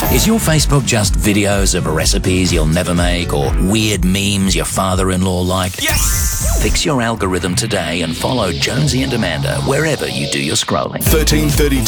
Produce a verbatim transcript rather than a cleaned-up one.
Is your Facebook just videos of recipes you'll never make or weird memes your father-in-law like? Yes! Fix your algorithm today and follow Jonesy and Amanda wherever you do your scrolling. thirteen thirty-two